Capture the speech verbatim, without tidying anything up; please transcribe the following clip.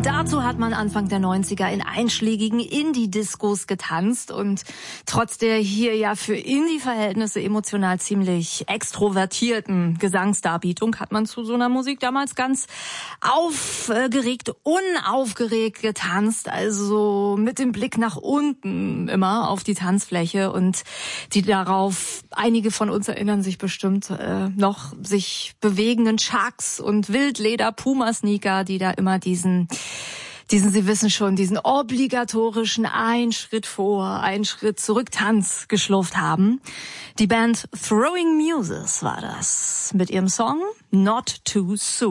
Dazu hat man Anfang der neunziger in einschlägigen Indie-Discos getanzt und trotz der hier ja für Indie-Verhältnisse emotional ziemlich extrovertierten Gesangsdarbietung hat man zu so einer Musik damals ganz aufgeregt, unaufgeregt getanzt, also mit dem Blick nach unten immer auf die Tanzfläche und die darauf, einige von uns erinnern sich bestimmt, äh, noch sich bewegenden Chucks und Wildleder-Puma-Sneaker, die da immer diesen diesen, Sie wissen schon, diesen obligatorischen ein Schritt vor, ein Schritt zurück Tanz geschlurft haben. Die Band Throwing Muses war das mit ihrem Song Not Too Soon.